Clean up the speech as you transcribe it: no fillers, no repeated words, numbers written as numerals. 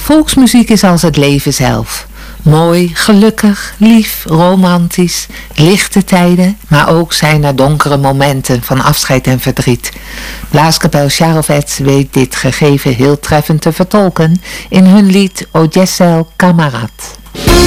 Volksmuziek is als het leven zelf. Mooi, gelukkig, lief, romantisch, lichte tijden, maar ook zijn er donkere momenten van afscheid en verdriet. Blaaskapel Charovets weet dit gegeven heel treffend te vertolken in hun lied O Jessel Kamerad.